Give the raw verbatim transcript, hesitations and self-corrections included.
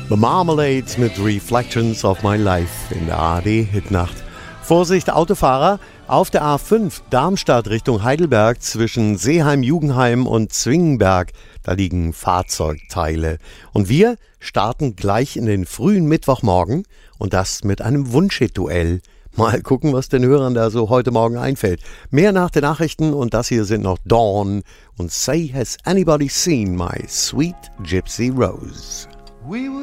The Marmalades mit Reflections of My Life in der A R D-Hitnacht. Vorsicht, Autofahrer! Auf der A fünf Darmstadt Richtung Heidelberg zwischen Seeheim-Jugendheim und Zwingenberg, da liegen Fahrzeugteile. Und wir starten gleich in den frühen Mittwochmorgen und das mit einem Wunschhit-Duell. Mal gucken, was den Hörern da so heute Morgen einfällt. Mehr nach den Nachrichten und das hier sind noch Dawn und Say Has Anybody Seen My Sweet Gypsy Rose? We